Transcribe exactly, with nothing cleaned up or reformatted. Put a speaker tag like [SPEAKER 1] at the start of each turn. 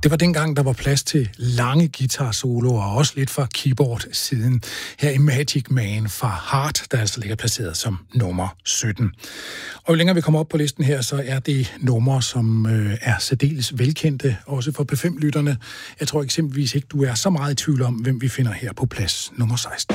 [SPEAKER 1] Det var dengang, der var plads til lange guitar-soloer og også lidt fra keyboard-siden. Her i Magic Man fra Heart, der altså ligger placeret som nummer sytten. Og jo længere vi kommer op på listen her, så er det numre, som øh, er særdeles velkendte, også for P fem-lytterne. Jeg tror eksempelvis ikke, du er så meget i tvivl om, hvem vi finder her på plads nummer seksten.